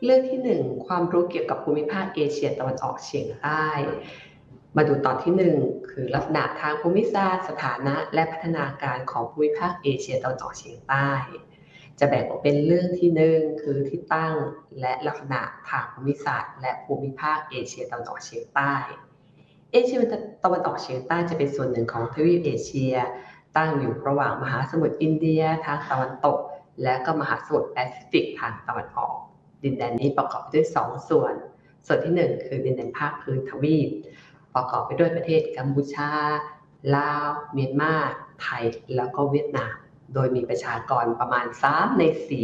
เรื่องที่1ความรู้เกี่ยวกับภูมิภาคเอเชียตะวันออกเฉียงใต้มาดูตอนที่1คือลักษณะทางภูมิศาสตร์สถานะและพัฒนาการของภูมิภาคเอเชียตะวันออกเฉียงใต้จะแบ่งออกเป็นเรื่องที่1คือที่ตั้งและลักษณะทางภูมิศาสตร์และภูมิภาคเอเชียตะวันออกเฉียงใต้เอเชียตะวันออกเฉียงใต้จะเป็นส่วนหนึ่งของทวีปเอเชียตั้งอยู่ระหว่างมหาสมุทรอินเดียทางตะวันตกและก็มหาสมุทรแปซิฟิกทางตะวันออกดินแดนนี้ประกอบด้วย2ส่วนที่1คือดินแดนภาคพื้นทวีปประกอบไปด้วยประเทศกัมพูชาลาวเมียนมาไทยแล้วก็เวียดนามโดยมีประชากรประมาณ3 ใน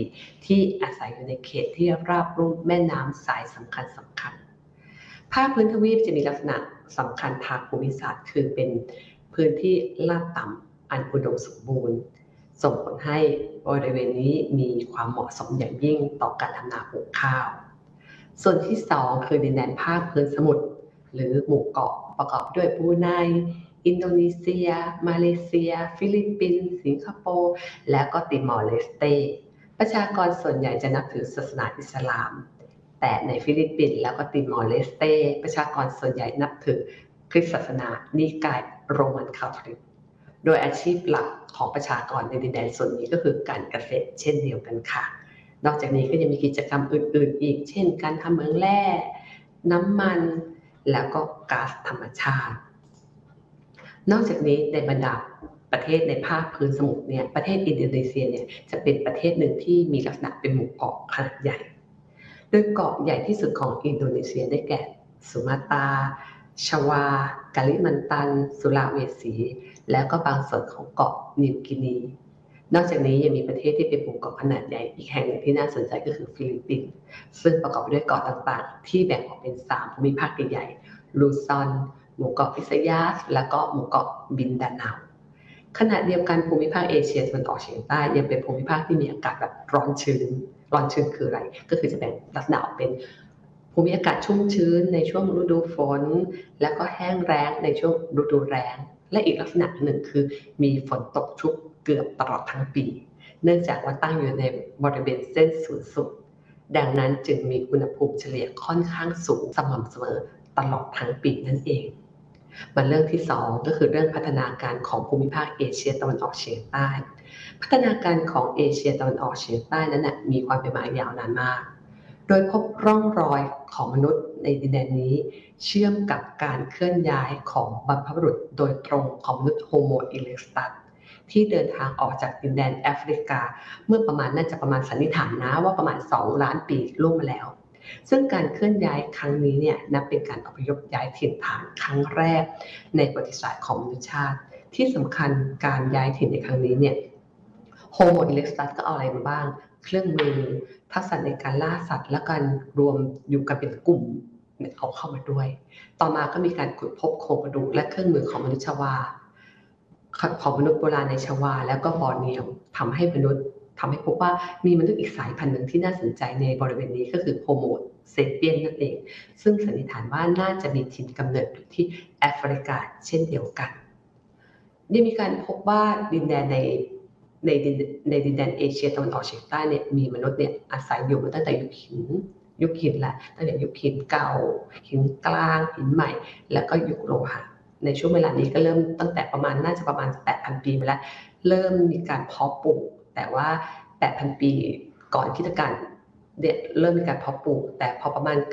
4ที่อาศัยอยู่ในเขตที่ราบลุ่มแม่น้ำสายสำคัญภาคพื้นทวีปจะมีลักษณะสำคัญทางภูมิศาสตร์คือเป็นพื้นที่ลาดต่ำอันอุดมสมบูรณ์ส่งผลให้บริเวณนี้มีความเหมาะสมอย่างยิ่งต่อการทำนาปลูกข้าวส่วนที่2คือดินแดนภาคพื้นสมุทรหรือหมู่เกาะประกอบด้วยบรูไนอินโดนีเซียมาเลเซียฟิลิปปินส์สิงคโปร์และก็ติมอร์เลสเตประชากรส่วนใหญ่จะนับถือศาสนาอิสลามแต่ในฟิลิปปินส์แล้วก็ติมอร์เลสเตประชากรส่วนใหญ่นับถือคริสต์ศาสนานิกายโรมันคาทอลิกโดยอาชีพหลักของประชากรในดินแดนส่วนนี้ก็คือการเกษตรเช่นเดียวกันค่ะนอกจากนี้ก็ยังมีกิจกรรมอื่นๆอีกเช่นการทำเหมืองแร่น้ำมันแล้วก็ก๊าซธรรมชาตินอกจากนี้ในบรรดาประเทศในภาคพื้นสมุทรเนี่ยประเทศอินโดนีเซียเนี่ยจะเป็นประเทศหนึ่งที่มีลักษณะเป็นหมู่เกาะขนาดใหญ่โดยเกาะใหญ่ที่สุดของอินโดนีเซียได้แก่สุมาตราชวากาลิมันตันสุลาเวสีแล้วก็บางส่วนของเกาะนิวกินีนอกจากนี้ยังมีประเทศที่เป็นหมู่เกาะขนาดใหญ่อีกแห่งหนึ่งที่น่าสนใจก็คือฟิลิปปินส์ซึ่งประกอบด้วยเกาะต่างๆที่แบ่งออกเป็น3ภูมิภาคใหญ่ๆลูซอนหมู่เกาะวิซายาสและก็หมู่เกาะบินดาเนาขณะเดียวกันภูมิภาคเอเชียตะวันออกเฉียงใต้ยังเป็นภูมิภาคที่มีอากาศแบบร้อนชื้นคืออะไรก็คือจะแบ่งลักษณะออกเป็นภูมิอากาศชุ่มชื้นในช่วงฤดูฝนและก็แห้งแล้งในช่วงฤดูแล้งและอีกลักษณะหนึ่งคือมีฝนตกชุกเกือบตลอดทั้งปีเนื่องจากว่าตั้งอยู่ในบริเวณเส้นศูนย์สูตรดังนั้นจึงมีอุณหภูมิเฉลี่ยค่อนข้างสูงสม่ำเสมอตลอดทั้งปีนั่นเองมาเรื่องที่2ก็คือเรื่องพัฒนาการของภูมิภาคเอเชียตะวันออกเฉียงใต้พัฒนาการของเอเชียตะวันออกเฉียงใต้นั้นมีความเป็นมายาวนานมากโดยพบร่องรอยของมนุษย์ในดินแดนนี้เชื่อมกับการเคลื่อนย้ายของบรรพบุรุษโดยตรงของมนุษย์โฮโมอิเล็กตัสที่เดินทางออกจากดินแดนแอฟริกาเมื่อน่าจะประมาณสันนิษฐานนะว่าประมาณ2 ล้านปีล่วงมาแล้วซึ่งการเคลื่อนย้ายครั้งนี้เนี่ยนับเป็นการอพยพย้ายถิ่นฐานครั้งแรกในประวัติศาสตร์ของมนุษยชาติที่สำคัญการย้ายถิ่นในครั้งนี้เนี่ยโฮโมอิเล็กตัสก็เอาอะไรมาบ้างเครื่องมือทักษะในการล่าสัตว์และการรวมอยู่กันเป็นกลุ่มเอาเข้ามาด้วยต่อมาก็มีการขุดพบโครงกระดูกและเครื่องมือของมนุษย์ชวาของมนุษย์โบราณในชวาแล้วก็บอร์เนียวทำให้พบว่ามีมนุษย์อีกสายพันธุ์หนึ่งที่น่าสนใจในบริเวณนี้ก็คือโฮโมเซเปียนนั่นเองซึ่งสันนิษฐานว่าน่าจะมีถิ่นกำเนิดอยู่ที่แอฟริกาเช่นเดียวกันยังมีการพบว่าดินแดนในดินแดนเอเชียตะวันออกเฉียงใต้เนี่ยมีมนุษย์เนี่ยอาศัยอยู่มาตั้งแต่ยุคหินแหละตั้งแต่ยุคหินเก่าหินกลางหินใหม่แล้วก็ยุคโลหะในช่วงเวลานี้ก็เริ่มตั้งแต่น่าจะประมาณ 8,000 ปีมาแล้วเริ่มมีการเพาะปลูกแต่ว่า 8,000 ปีก่อนคริสตกาลเนี่ยเริ่มมีการเพาะปลูกแต่พอประมาณ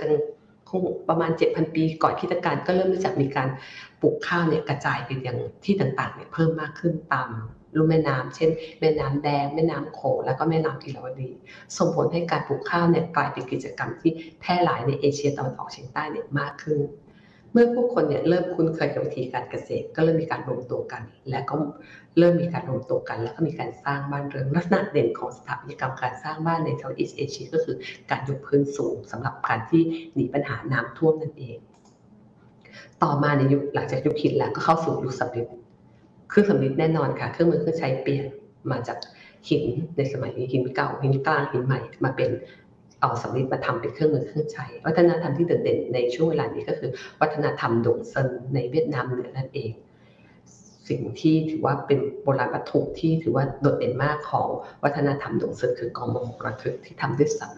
7,000 ปีก่อนคริสตกาลก็เริ่มรู้จักมีการปลูกข้าวเนี่ยกระจายไปยังที่ต่างๆเนี่ยเพิ่มมากขึ้นตามลุ่มแม่น้ำเช่นแม่น้ำแดงแม่น้ำโขงแล้วก็แม่น้ำอิราวดีส่งผลให้การปลูกข้าวเนี่ยกลายเป็นกิจกรรมที่แพร่หลายในเอเชียตะวันออกเฉียงใต้เนี่ยมากขึ้นเมื่อผู้คนเนี่ยเริ่มคุ้นเคยกับวิธีการเกษตรก็เริ่มมีการรวมตัวกันและก็เริ่มมีการรวมตัวกันแล้วก็มีการสร้างบ้านเรือนลักษณะเด่นของสถาปัตยกรรมการสร้างบ้านในเซาท์อีสต์เอเชียก็คือการยกพื้นสูงสำหรับการที่หนีปัญหาน้ำท่วมนั่นเองต่อมาในยุคหลังจากยุคหินแล้วก็เข้าสู่ยุคสำริดเครื่องสำริดแน่นอนค่ะเครื่องมือเครื่องใช้เปลี่ยนมาจากหินในสมัยหินเก่าหินกลางหินใหม่มาเป็นเอาสำริดมาทำเป็นเครื่องมือเครื่องใช้วัฒนธรรมที่โดดเด่นในช่วงเวลานี้ก็คือวัฒนธรรมดงเซินในเวียดนามเหนือนั่นเองสิ่งที่ถือว่าเป็นโบราณวัตถุที่ถือว่าโดดเด่นมากของวัฒนธรรมดงเซินคือกองมโหระทึกที่ทำด้วยสำริด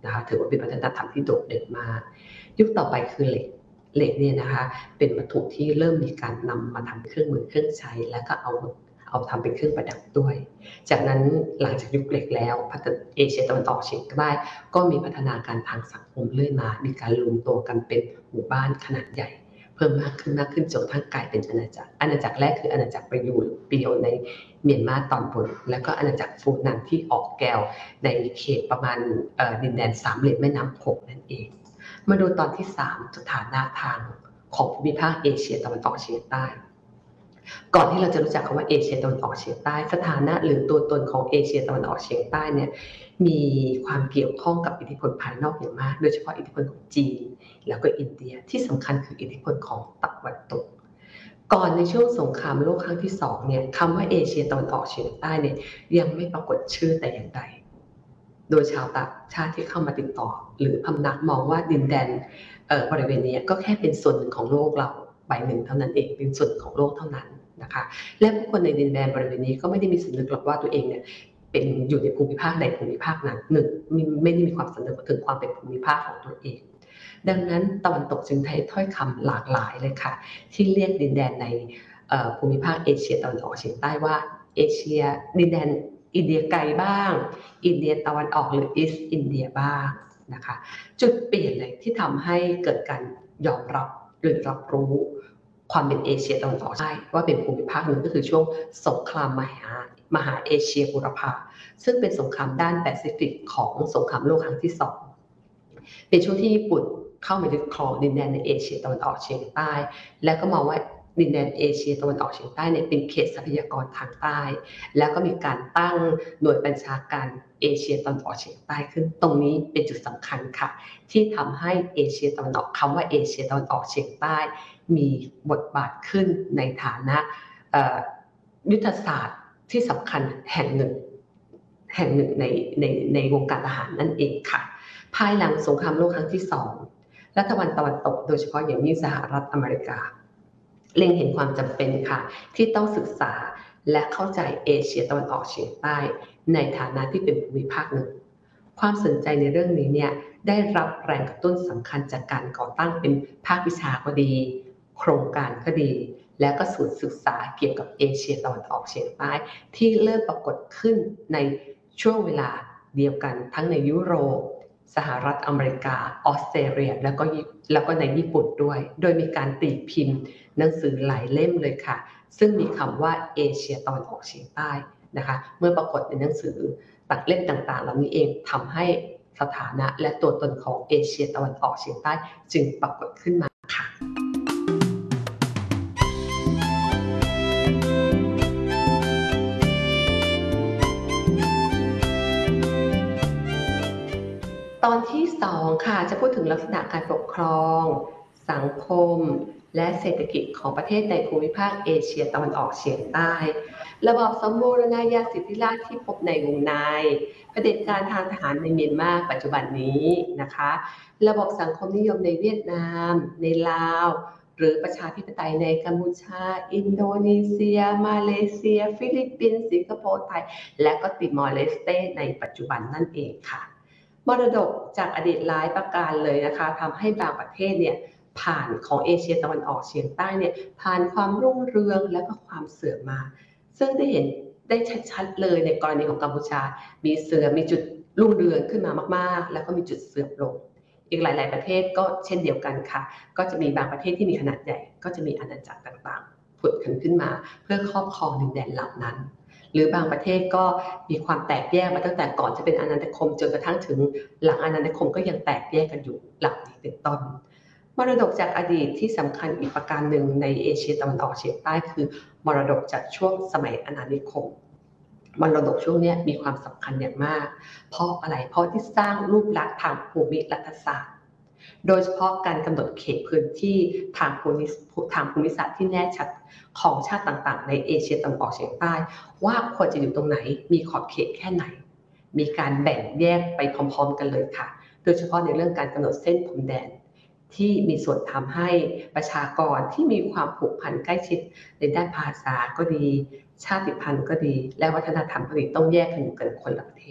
นะคะถือว่าเป็นวัฒนธรรมที่โดดเด่นมากยุคต่อไปคือเหล็กเนี่ยนะคะเป็นวัตถุที่เริ่มมีการนำมาทำเครื่องมือเครื่องใช้แล้วก็เอาทำเป็นเครื่องประดับด้วยจากนั้นหลังจากยุคเหล็กแล้วเอเชียตะวันออกเฉียงใต้ก็มีพัฒนาการทางสังคมเรื่อยมามีการรวมตัวกันเป็นหมู่บ้านขนาดใหญ่เพิ่มมากขึ้นจนทั้งกลายเป็นอาณาจักรแรกคืออาณาจักรประยูรเปียวในเมียนมาตอนบนแล้วก็อาณาจักรฟูนันที่ออกแก้วในเขตประมาณดินแดนสามเหลี่ยมแม่น้ำโขงนั่นเองมาดูตอนที่3สถานะทางของภูมิภาคเอเชียตะวันออกเฉียงใต้ก่อนที่เราจะรู้จักคำว่าเอเชียตะวันออกเฉียงใต้สถานะหรือตัวตนของเอเชียตะวันออกเฉียงใต้เนี่ยมีความเกี่ยวข้องกับอิทธิพลภายนอกอย่างมากโดยเฉพาะอิทธิพลของจีนแล้วก็อินเดียที่สำคัญคืออิทธิพลของตะวันตกก่อนในช่วงสงครามโลกครั้งที่2เนี่ยคำว่าเอเชียตะวันออกเฉียงใต้เนี่ยยังไม่ปรากฏชื่อแต่อย่างใดโดยชาวต่างชาติที่เข้ามาติดต่อหรือพำนักมองว่าดินแดนบริเวณนี้ก็แค่เป็นส่วนหนึ่งของโลกเราใบหนึ่งเท่านั้นเองเป็นส่วนของโลกเท่านั้นนะคะและผู้คนในดินแดนบริเวณนี้ก็ไม่ได้มีสำนึกหรอกว่าตัวเองเนี่ยเป็นอยู่ในภูมิภาคใดภูมิภาคนั้นไม่ได้มีความสำนึกถึงความเป็นภูมิภาคของตัวเองดังนั้นตะวันตกจึงใช้ถ้อยคำหลากหลายเลยค่ะที่เรียกดินแดนในภูมิภาคเอเชียตะวันออกเฉียงใต้ว่าเอเชียดินแดนอินเดียไกลบ้างอินเดียตะวันออกหรืออีสต์อินเดียบ้างนะคะจุดเปลี่ยนเลยที่ทำให้เกิดการยอมรับหรือรับรู้ความเป็นเอเชียตะวันออกใต้ว่าเป็นภูมิภาคหนึ่งก็คือช่วงสงครามมหาเอเชียบูรพาซึ่งเป็นสงครามด้านแปซิฟิกของสงครามโลกครั้งที่2เป็นช่วงที่ญี่ปุ่นเข้ามายึดครองดินแดนในเอเชียตะวันออกเฉียงใต้และก็มองว่าดินแดนเอเชียตะวันออกเฉียงใต้เนี่ยเป็นเขตทรัพยากรทางใต้แล้วก็มีการตั้งหน่วยบัญชาการเอเชียตะวันออกเฉียงใต้ขึ้นตรงนี้เป็นจุดสำคัญค่ะที่ทำให้เอเชียตะวันออกคำว่าเอเชียตะวันออกเฉียงใต้มีบทบาทขึ้นในฐานะยุทธศาสตร์ที่สำคัญแห่งหนึ่งในวงการทหารนั่นเองค่ะภายหลังสงครามโลกครั้งที่2รัฐบาลตะวันตกโดยเฉพาะอย่างยิ่งสหรัฐอเมริกาเล็งเห็นความจำเป็นค่ะที่ต้องศึกษาและเข้าใจเอเชียตะวันออกเฉียงใต้ในฐานะที่เป็นภูมิภาคหนึ่งความสนใจในเรื่องนี้เนี่ยได้รับแรงกระตุ้นสำคัญจากการก่อตั้งเป็นภาควิชาก็ดีโครงการก็ดีและก็ศูนย์ศึกษาเกี่ยวกับเอเชียตะวันออกเฉียงใต้ที่เริ่มปรากฏขึ้นในช่วงเวลาเดียวกันทั้งในยุโรปสหรัฐอเมริกาออสเตรเลียแล้วก็ในญี่ปุ่นด้วยโดยมีการตีพิมพ์หนังสือหลายเล่มเลยค่ะซึ่งมีคำว่าเอเชียตะวันออกเฉียงใต้นะคะเมื่อปรากฏในหนังสือตัดเล่มต่างๆเหล่านี้เองทำให้สถานะและตัวตนของเอเชียตะวันออกเฉียงใต้จึงปรากฏขึ้นมาค่ะตอนที่2ค่ะจะพูดถึงลักษณะการปกครองสังคมและเศรษฐกิจของประเทศในภูมิภาคเอเชียตะวันออกเฉียงใต้ระบอบสมบูรณาญาสิทธิราชที่พบในวงในเผด็จการทางทหารในเมียนมาปัจจุบันนี้นะคะระบบสังคมนิยมในเวียดนามในลาวหรือประชาธิปไตยในกัมพูชาอินโดนีเซียมาเลเซียฟิลิปปินส์สิงคโปร์ไทยและก็ติมอร์เลสเตในปัจจุบันนั่นเองค่ะมรดกจากอดีตหลายประการเลยนะคะทำให้บางประเทศเนี่ยผ่านของเอเชียตะวันออกเฉียงใต้เนี่ยผ่านความรุ่งเรืองและก็ความเสื่อมมาซึ่งได้เห็นได้ชัดๆเลยในกรณีของกัมพูชามีจุดรุ่งเรืองขึ้นมามากๆแล้วก็มีจุดเสื่อมลงอีกหลายๆประเทศก็เช่นเดียวกันค่ะก็จะมีบางประเทศที่มีขนาดใหญ่ก็จะมีอาณาจักรต่างๆผุดขึ้นมาเพื่อครอบครองดินแดนเหล่านั้นหรือบางประเทศก็มีความแตกแยกมาตั้งแต่ก่อนจะเป็นอาณานิคมจนกระทั่งถึงหลังอาณานิคมก็ยังแตกแยกกันอยู่หลังนี้เป็นต้นมรดกจากอดีตที่สำคัญอีกประการหนึ่งในเอเชียตะวันออกเฉียงใต้คือมรดกจากช่วงสมัยอาณานิคมมรดกช่วงนี้มีความสำคัญอย่างมากเพราะอะไรเพราะที่สร้างรูปลักษณ์ทางภูมิรัฐศาสตร์โดยเฉพาะการกำหนดเขตพื้นที่ทางภูมิศาสตร์ที่แน่ชัดของชาติต่างๆในเอเชียตะวันออกเฉียงใต้ว่าควรจะอยู่ตรงไหนมีขอบเขตแค่ไหนมีการแบ่งแยกไปพร้อมๆกันเลยค่ะโดยเฉพาะในเรื่องการกำหนดเส้นพรมแดนที่มีส่วนทำให้ประชากรที่มีความผูกพันใกล้ชิดในด้านภาษาก็ดีชาติพันธุ์ก็ดีและวัฒนธรรมก็ดีต้องแยกกันอยู่กันคนละประเทศ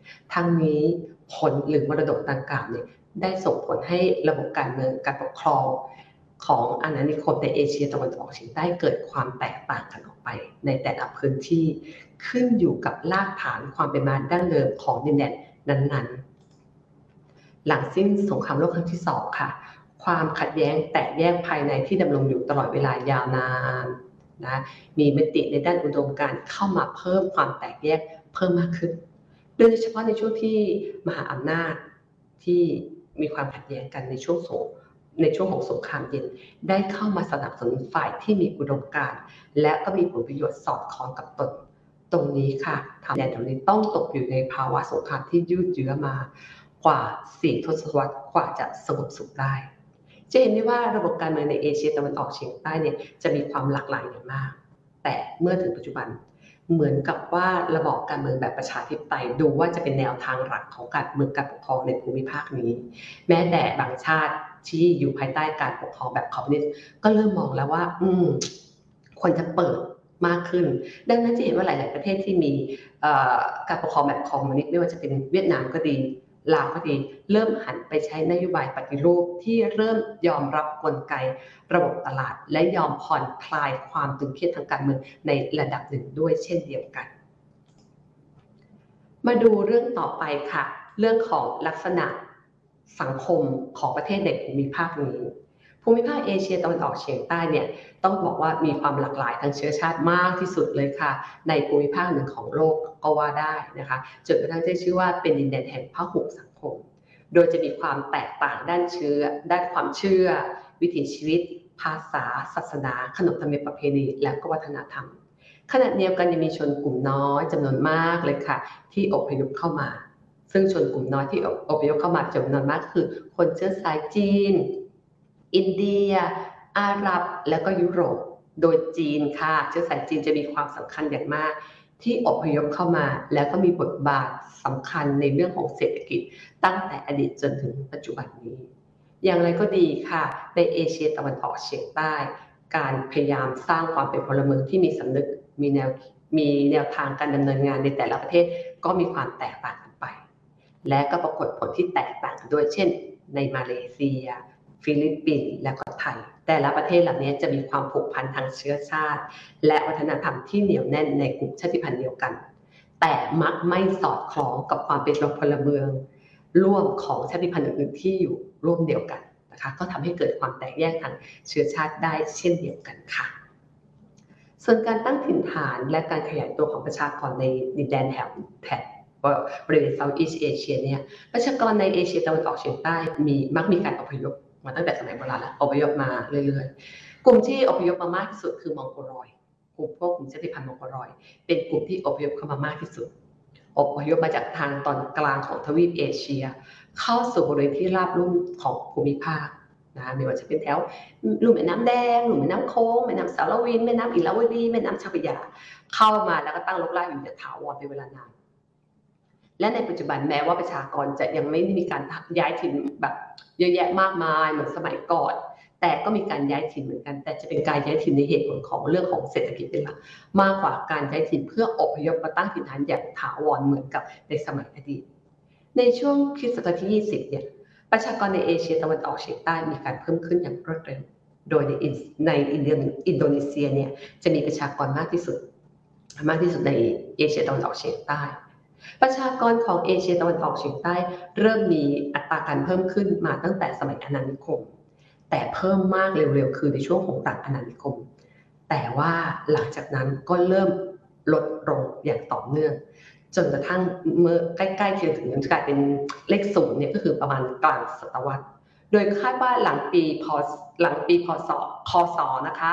ทั้งนี้ผลหรือมรดกดังกล่าวเนี่ยได้ส่งผลให้ระบบการเมืองการปกครองของอาณานิคมในเอเชียตะวันออกเฉียงใต้เกิดความแตกต่างกันออกไปในแต่ละพื้นที่ขึ้นอยู่กับรากฐานความเป็นมาดั้งเดิมของดินแดนนั้นๆหลังสิ้นสงครามโลกครั้งที่2ค่ะความขัดแย้งแตกแยกภายในที่ดำรงอยู่ตลอดเวลายาวนานนะมีมติในด้านอุดมการณ์เข้ามาเพิ่มความแตกแยกเพิ่มมากขึ้นโดยเฉพาะในช่วงที่มหาอำนาจที่มีความขัดแย้งกันในช่วงของสงครามเย็นได้เข้ามาสนับสนุนฝ่ายที่มีอุดมการณ์และก็มีผลประโยชน์สอดคล้องกับตนตรงนี้ค่ะทำให้แดนแถวนี้ต้องตกอยู่ในภาวะสงครามที่ยืดเยื้อมากว่า4 ทศวรรษกว่าจะสงบสุขได้จะเห็นได้ว่าระบบการเมืองในเอเชียตะวันออกเฉียงใต้เนี่ยจะมีความหลากหลายอย่างมากแต่เมื่อถึงปัจจุบันเหมือนกับว่าระบอบการเมืองแบบประชาธิปไตยดูว่าจะเป็นแนวทางหลักของการเมืองการปกครองในภูมิภาคนี้แม้แต่บางชาติที่อยู่ภายใต้การปกครองแบบคอมมิวนิสต์ก็เริ่มมองแล้วว่าควรจะเปิดมากขึ้นดังนั้นจะเห็นว่าหลายๆประเทศที่มีการปกครองแบบคอมมิวนิสต์ไม่ว่าจะเป็นเวียดนามก็ดีลาวก็ดีเริ่มหันไปใช้นโยบายปฏิรูปที่เริ่มยอมรับกลไกระบบตลาดและยอมผ่อนคลายความตึงเครียดทางการเมืองในระดับหนึ่งด้วยเช่นเดียวกันมาดูเรื่องต่อไปค่ะเรื่องของลักษณะสังคมของประเทศในภูมิภาคนี้ภูมิภาคเอเชียตะวันออกเฉียงใต้เนี่ยต้องบอกว่ามีความหลากหลายทางเชื้อชาติมากที่สุดเลยค่ะในภูมิภาคหนึ่งของโลกก็ว่าได้นะคะจนกระทั่งได้ชื่อว่าเป็นดินแดนแห่งพหุสังคมโดยจะมีความแตกต่างด้านความเชื่อวิถีชีวิตภาษาศาสนาขนบธรรมเนียมประเพณีและก็วัฒนธรรมขณะเดียวกันยังมีชนกลุ่มน้อยจำนวนมากเลยค่ะที่อพยพเข้ามาซึ่งชนกลุ่มน้อยที่อพยพเข้ามาจำนวนมากคือคนเชื้อสายจีนอินเดียอาหรับและก็ยุโรปโดยจีนค่ะเชื้อสายจีนจะมีความสำคัญอย่างมากที่อพยพเข้ามาแล้วก็มีบทบาทสำคัญในเรื่องของเศรษฐกิจตั้งแต่อดีตจนถึงปัจจุบันนี้อย่างไรก็ดีค่ะในเอเชียตะวันออกเฉียงใต้การพยายามสร้างความเป็นพลเมืองที่มีสำนึกมีแนวทางการดำเนินงานในแต่ละประเทศก็มีความแตกต่างกันไปและก็ปรากฏผลที่แตกต่างกันด้วยเช่นในมาเลเซียฟิลิปปินส์และก็ไทยแต่ละประเทศเหล่านี้จะมีความผูกพันทางเชื้อชาติและวัฒนธรรมที่เหนียวแน่นในกลุ่มชาติพันธุ์เดียวกันแต่มักไม่สอดคล้องกับความเป็นพลเมืองร่วมของชาติพันธุ์อื่นๆที่อยู่ร่วมเดียวกันนะคะก็ทำให้เกิดความแตกแยกทางเชื้อชาติได้เช่นเดียวกันค่ะส่วนการตั้งถิ่นฐานและการขยายตัวของประชากรในดินแดนแถบบริเวณ Southeast Asia เนี่ยประชากรในเอเชียตะวันออกเฉียงใต้มักมีการอพยพมาตั้งแต่สมัยโบราณแล้วอพยพมาเรื่อยๆกลุ่มที่อพยพมามากที่สุดคือมองโกลอยกลุ่มชาติพันธุ์มองโกลอยเป็นกลุ่มที่อพยพเข้ามามากที่สุดอพยพมาจากทางตอนกลางของทวีปเอเชียเข้าสู่บริเวณที่ราบลุ่มของภูมิภาคนะไม่ว่าจะเป็นแถวลุ่มแม่น้ำแดงลุ่มแม่น้ำโค้งแม่น้ำสารวินแม่น้ำอิระวดีแม่น้ำเจ้าพระยาเข้ามาแล้วก็ตั้งรกรากอยู่อย่างถาวรเป็นเวลานานและในปัจจุบันแม้ว่าประชากรจะยังไม่ได้มีการย้ายถิ่นแบบเยอะแยะมากมายเหมือนสมัยก่อนแต่ก็มีการย้ายถิ่นเหมือนกันแต่จะเป็นการย้ายถิ่นในเหตุผลของเรื่องของเศรษฐกิจเป็นหลักมากกว่าการย้ายถิ่นเพื่ออพยพมาตั้งถิ่นฐานอย่างถาวรเหมือนกับในสมัยอดีตในช่วงคริสตศตวรรษที่20เนี่ยประชากรในเอเชียตะวันออกเฉียงใต้มีการเพิ่มขึ้นอย่างรวดเร็วโดยในอินโดนีเซียเนี่ยจะมีประชากรมากที่สุดในเอเชียตะวันออกเฉียงใต้ประชากรของเอเชียตะวันออกเฉียงใต้เริ่มมีอัตราการเพิ่มขึ้นมาตั้งแต่สมัยอาณานิคมแต่เพิ่มมากเร็วๆคือในช่วงของหลังอาณานิคมแต่ว่าหลังจากนั้นก็เริ่มลดลงอย่างต่อเนื่องจนกระทั่งเมื่อใกล้ๆเคียงถึงกลายเป็นเลขศูนย์เนี่ยก็คือประมาณกลางศตวรรษโดยคาดว่าหลังปีพศคศนะคะ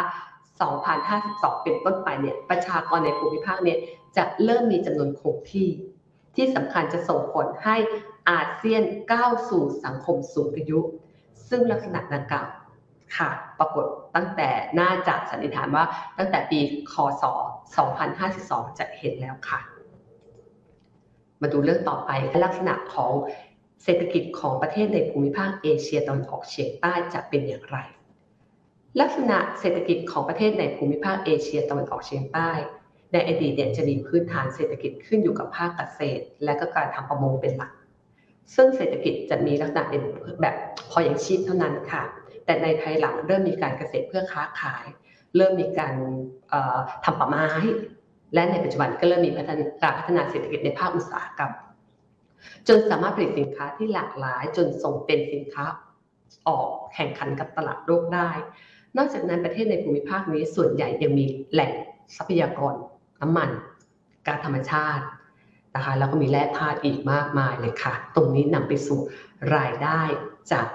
2052เป็นต้นไปเนี่ยประชากรในภูมิภาคเนี่ยจะเริ่มมีจำนวนคงที่สำคัญจะส่งผลให้อาเซียนก้าวสู่สังคมสูงอายุซึ่งลักษณะดังกล่าวค่ะปรากฏตั้งแต่น่าจะสันนิษฐานว่าตั้งแต่ปีคศ2052จะเห็นแล้วค่ะมาดูเรื่องต่อไปลักษณะของเศรษฐกิจของประเทศในภูมิภาคเอเชียตะวันออกเฉียงใต้จะเป็นอย่างไรลักษณะเศรษฐกิจของประเทศในภูมิภาคเอเชียตะวันออกเฉียงใต้ในอดีตเนี่ยจะมีพื้นฐานเศรษฐกิจขึ้นอยู่กับภาคเกษตรและก็การทำประมงเป็นหลักซึ่งเศรษฐกิจจะมีลักษณะเป็นแบบพออย่างชีพเท่านั้นค่ะแต่ในภายหลังเริ่มมีการเกษตรเพื่อค้าขายเริ่มมีการทำป่าไม้และในปัจจุบันก็เริ่มมีการพัฒนาเศรษฐกิจในภาคอุตสาหกรรมจนสามารถผลิตสินค้าที่หลากหลายจนส่งเป็นสินค้าออกแข่งขันกับตลาดโลกได้นอกจากนั้นประเทศในภูมิภาคนี้ส่วนใหญ่ยังมีแหล่งทรัพยากรน้ำมันก๊าซธรรมชาตินะคะแล้วก็มีแร่ธาตุอีกมากมายเลยค่ะตรงนี้นำไปสู่รายได้จาก